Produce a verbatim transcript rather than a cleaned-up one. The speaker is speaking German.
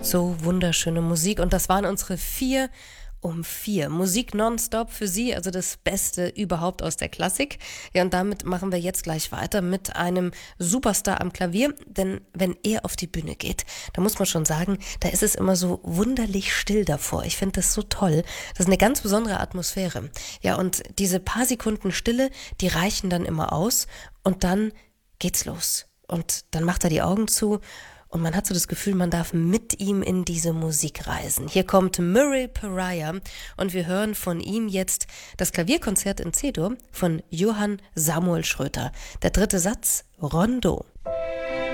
So wunderschöne Musik. Und das waren unsere vier um vier. Musik nonstop für Sie, also das Beste überhaupt aus der Klassik. Ja, und damit machen wir jetzt gleich weiter mit einem Superstar am Klavier. Denn wenn er auf die Bühne geht, da muss man schon sagen, da ist es immer so wunderlich still davor. Ich finde das so toll. Das ist eine ganz besondere Atmosphäre. Ja, und diese paar Sekunden Stille, die reichen dann immer aus. Und dann geht's los. Und dann macht er die Augen zu. Und man hat so das Gefühl, man darf mit ihm in diese Musik reisen. Hier kommt Murray Pariah und wir hören von ihm jetzt das Klavierkonzert in C-Dur von Johann Samuel Schröter. Der dritte Satz, Rondo.